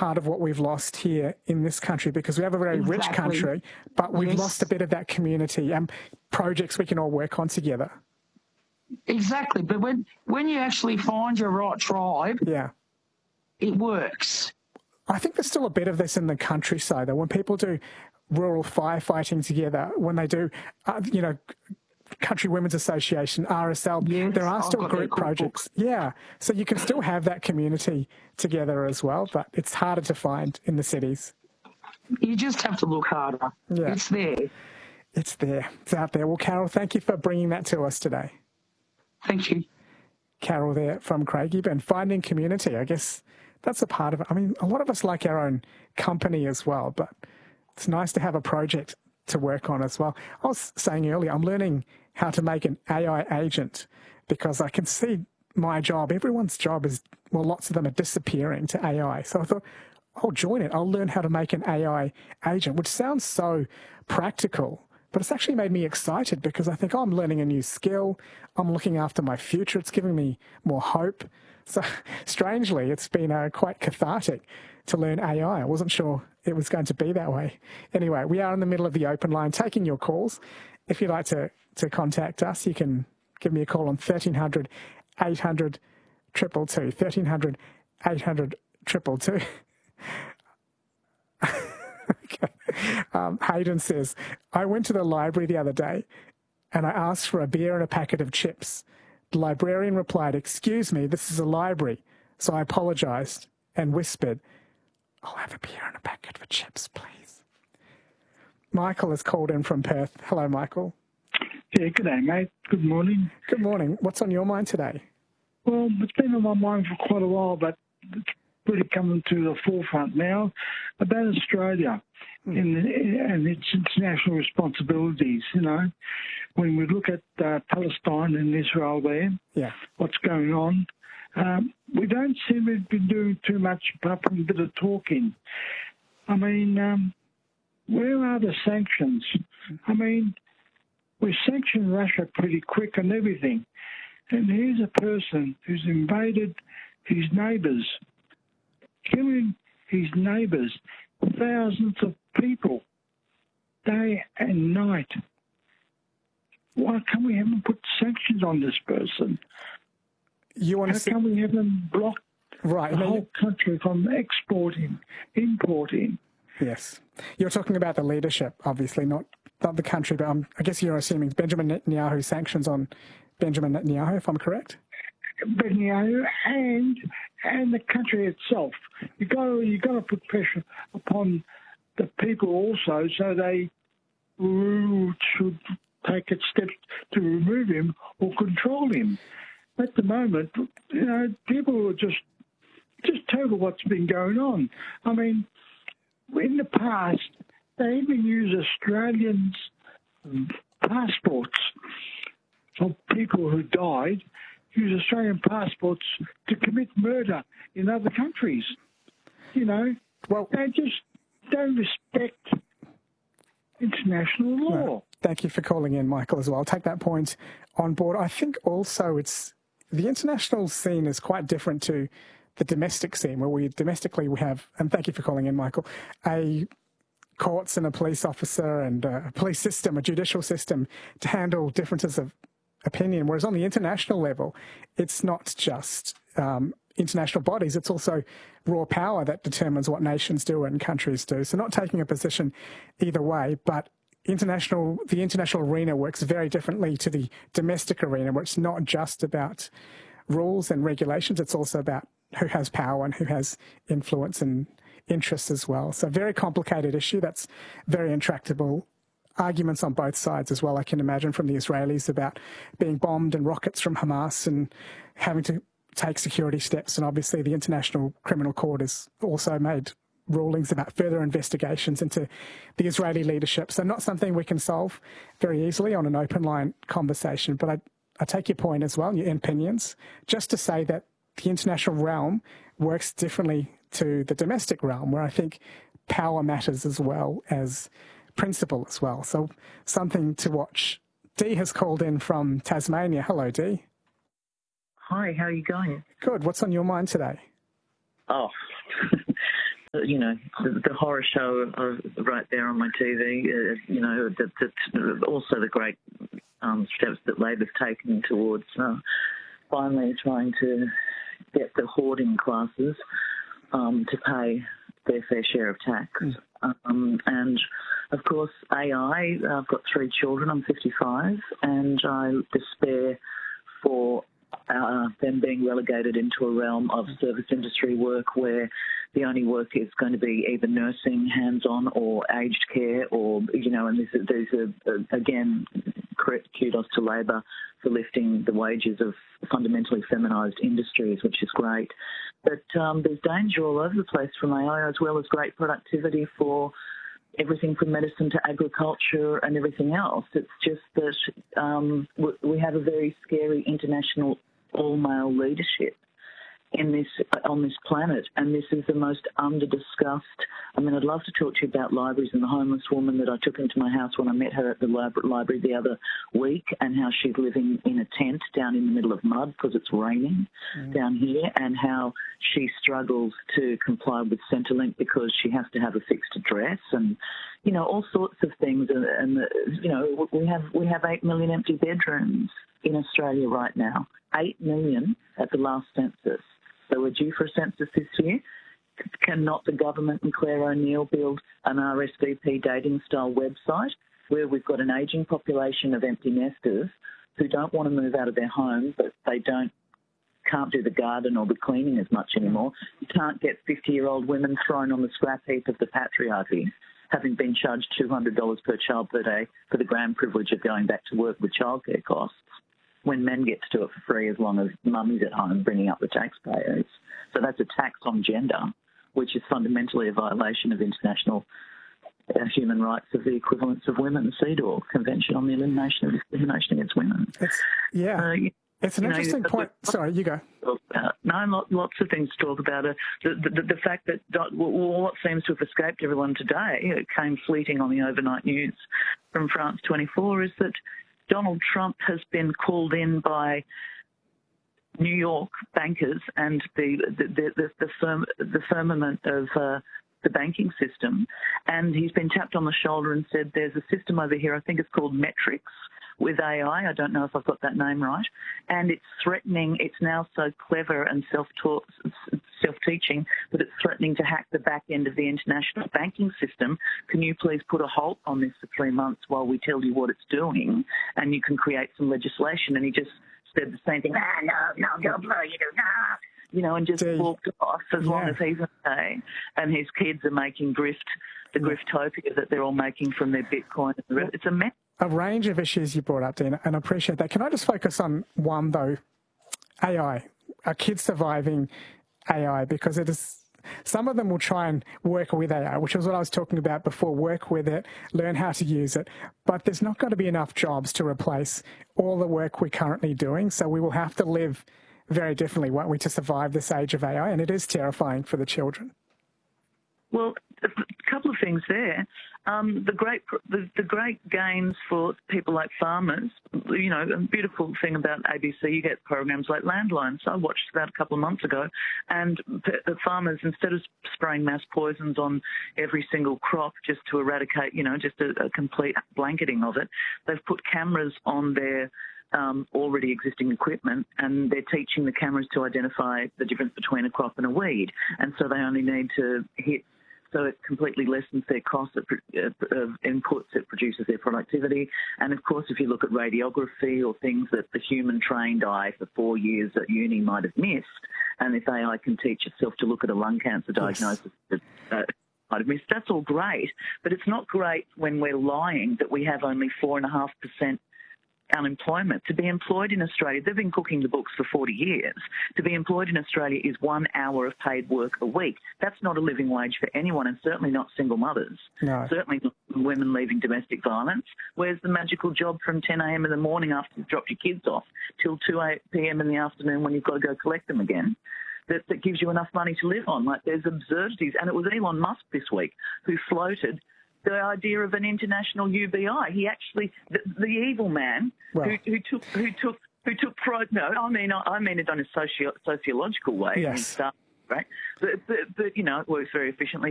part of what we've lost here in this country, because we have a very rich country, but we've lost a bit of that community and projects we can all work on together. Exactly. But when you actually find your right tribe, it works. I think there's still a bit of this in the countryside, though. When people do rural firefighting together, when they do, Country Women's Association, RSL, there are still group projects. Yeah, so you can still have that community together as well, but it's harder to find in the cities. You just have to look harder. Yeah. It's there. It's there. It's out there. Well, Carol, thank you for bringing that to us today. Thank you. Carol there from Craigieburn. Finding community, I guess that's a part of it. I mean, a lot of us like our own company as well, but it's nice to have a project to work on as well. I was saying earlier, I'm learning how to make an AI agent because I can see my job, everyone's job is, well, lots of them are disappearing to AI. So I thought, I'll join it. I'll learn how to make an AI agent, which sounds so practical, but it's actually made me excited because I think, I'm learning a new skill. I'm looking after my future. It's giving me more hope. So strangely, it's been quite cathartic to learn AI. I wasn't sure it was going to be that way. Anyway, we are in the middle of the open line taking your calls. If you'd like to contact us, you can give me a call on 1300 800 222, 1300 800 222. Okay. Hayden says, I went to the library the other day and I asked for a beer and a packet of chips. The librarian replied, excuse me, this is a library. So I apologised and whispered, I'll have a beer and a packet of chips, please. Michael has called in from Perth. Hello, Michael. Yeah, good day, mate. Good morning. Good morning. What's on your mind today? Well, it's been on my mind for quite a while, but it's really coming to the forefront now about Australia and its international responsibilities, When we look at Palestine and Israel there, what's going on, we don't seem to be doing too much apart from a bit of talking. I mean, where are the sanctions? I mean, we sanctioned Russia pretty quick and everything. And here's a person who's invaded his neighbours, killing his neighbours, thousands of people, day and night. Why can't we have them put sanctions on this person? How can we have them block the whole country from exporting, importing? Yes. You're talking about the leadership, obviously, not the country, but I guess you're assuming Benjamin Netanyahu sanctions on Benjamin Netanyahu, if I'm correct? Netanyahu and the country itself. You got to put pressure upon the people also, so they should take steps to remove him or control him. At the moment, people are just total what's been going on. I mean, in the past, they even use Australians' passports for people who died, use Australian passports to commit murder in other countries. Well, they just don't respect international law. No. Thank you for calling in, Michael, as well. I'll take that point on board. I think also the international scene is quite different to the domestic scene, where domestically we have, and thank you for calling in, Michael, a courts and a police officer and a police system, a judicial system to handle differences of opinion. Whereas on the international level, it's not just international bodies, it's also raw power that determines what nations do and countries do. So not taking a position either way, but the international arena works very differently to the domestic arena, where it's not just about rules and regulations, it's also about who has power and who has influence and interests as well. So a very complicated issue that's very intractable. Arguments on both sides as well, I can imagine, from the Israelis about being bombed and rockets from Hamas and having to take security steps. And obviously the International Criminal Court has also made rulings about further investigations into the Israeli leadership. So not something we can solve very easily on an open line conversation. But I take your point as well, your opinions, just to say that the international realm works differently to the domestic realm, where I think power matters as well as principle as well. So something to watch. Dee has called in from Tasmania. Hello, Dee. Hi, how are you going? Good. What's on your mind today? Oh, you know, the horror show right there on my TV, you know, also the great steps that Labor's taken towards finally trying to get the hoarding classes to pay their fair share of tax. And, of course, AI, I've got 3 children, I'm 55, and I despair for them being relegated into a realm of service industry work where the only work is going to be either nursing, hands-on, or aged care, or, you know, and these are, again, kudos to Labor for lifting the wages of fundamentally feminised industries, which is great. But there's danger all over the place from AI, as well as great productivity for everything from medicine to agriculture and everything else. It's just that we have a very scary international all-male leadership on this planet, and this is the most under-discussed. I mean, I'd love to talk to you about libraries and the homeless woman that I took into my house when I met her at the library the other week, and how she's living in a tent down in the middle of mud because it's raining down here, and how she struggles to comply with Centrelink because she has to have a fixed address, and, you know, all sorts of things. And you know, we have 8 million empty bedrooms in Australia right now. 8 million at the last census. So we're due for a census this year. Cannot the government and Claire O'Neill build an RSVP dating-style website where we've got an ageing population of empty nesters who don't want to move out of their home, but they can't do the garden or the cleaning as much anymore? You can't get 50-year-old women thrown on the scrap heap of the patriarchy, having been charged $200 per child per day for the grand privilege of going back to work with childcare costs, when men get to do it for free as long as mummy's at home bringing up the taxpayers. So that's a tax on gender, which is fundamentally a violation of international human rights of the equivalence of women, the CEDAW, Convention on the Elimination of Discrimination Against Women. It's an interesting point. Sorry, you go. No, lots of things to talk about. The fact that what seems to have escaped everyone today, it came fleeting on the overnight news from France 24, is that Donald Trump has been called in by New York bankers and the firmament of the banking system, and he's been tapped on the shoulder and said, there's a system over here, I think it's called Metrics, with AI. I don't know if I've got that name right. And it's threatening, it's now so clever and self-teaching that it's threatening to hack the back end of the international banking system. Can you please put a halt on this for 3 months while we tell you what it's doing, and you can create some legislation? And he just said the same thing, no, don't blow you do, nah. You know, and just walked off as long as he's okay. And his kids are making the griftopia that they're all making from their Bitcoin. It's a mess. A range of issues you brought up, Dina, and I appreciate that. Can I just focus on one, though? AI. Are kids surviving AI? Because it is, some of them will try and work with AI, which is what I was talking about before, work with it, learn how to use it. But there's not going to be enough jobs to replace all the work we're currently doing. So we will have to live very differently, won't we, to survive this age of AI? And it is terrifying for the children. Well, a couple of things there. The great gains for people like farmers, you know, a beautiful thing about ABC, you get programs like Landlines. I watched that a couple of months ago, and the farmers, instead of spraying mass poisons on every single crop just to eradicate, you know, just a complete blanketing of it, they've put cameras on their already existing equipment, and they're teaching the cameras to identify the difference between a crop and a weed. And so they only need to hit, so it completely lessens their cost of inputs, it produces their productivity. And of course, if you look at radiography or things that the human trained eye for 4 years at uni might have missed, and if AI can teach itself to look at a lung cancer diagnosis, that's all great. But it's not great when we're lying that we have only 4.5% unemployment. To be employed in Australia, they've been cooking the books for 40 years. To be employed in Australia is 1 hour of paid work a week. That's not a living wage for anyone, and certainly not single mothers. No. Certainly not women leaving domestic violence. Where's the magical job from 10 a.m. in the morning after you've dropped your kids off till 2 p.m. in the afternoon when you've got to go collect them again? That gives you enough money to live on. Like, there's absurdities. And it was Elon Musk this week who floated the idea of an international UBI. He actually, the evil man, who took pride. No, I mean it on a sociological way. Yes. I mean, fact. But, you know, it works very efficiently.